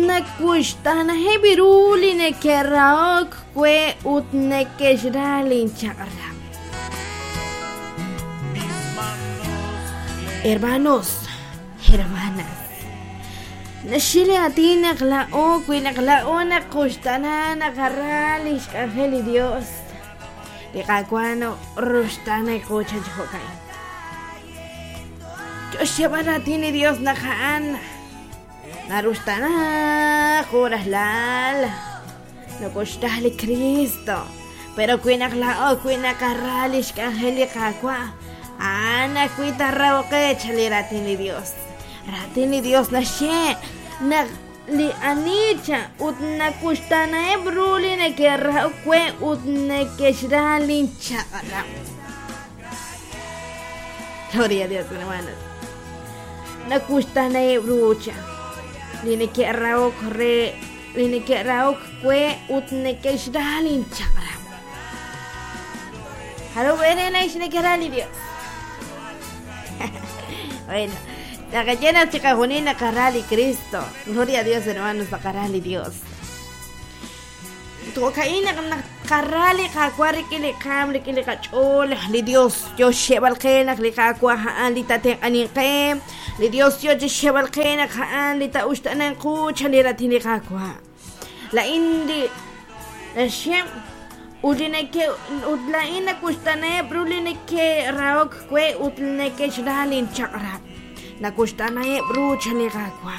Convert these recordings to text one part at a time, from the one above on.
Nakushtana hebiruli ne keraok kwe utne keshralin chakra. Hermanos, hermanas, nashile atina glao kwe naglao na kushtana nagarrali shkangeli Dios. Likakwano rustana kocha jokai. Yoshebara tini Dios nakaan. Narustana juras lal. No costale Cristo. Pero cuina clao cuina carrali shkangeli kakwa. Ana cuita rabo que echale ratini Dios na she na li anicha utna kustana ebruli ne kerra kwe utne keshralin chakala. Gloria a Dios, hermanos. Na kustana ebrucha line kerra okre line kerra kwe utne keshralin chakala. Halo verena ishne kerali Dios. Bueno, la gallina chica junina carrali Cristo. Gloria a Dios, hermanos, para carrali Dios. Tu caína con la carrali cacuari que le cambre que le cachole. Li Dios, yo lleva el kena que le cacua andita te anique. Li Dios, yo lleva el kena que andita ustana cucha le ratini cacua. La indi, la shem. Ulineke utlaina kustane brulineke raok kwe utlineke shralin chakra. Na kustane bruchale gakwa.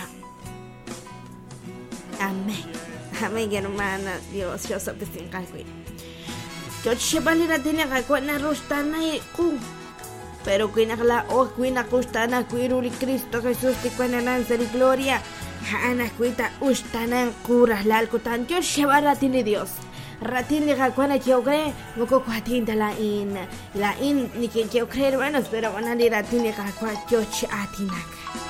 Amén. Amén, hermana. Dios, yo soy sin calcui. Yo chebali na tiene gakwa na rustana ku. Pero que na la o kuina kustana kuiruli Cristo Jesús te cuena lanza de gloria. Hana kuita ustanan kuras la alcutan. Yo chebara tiene Dios. Ratin ni kakwana kiokre moko kwatin la in ni que yo creo hermanos pero van a ir ratin ni kakwa yo atinak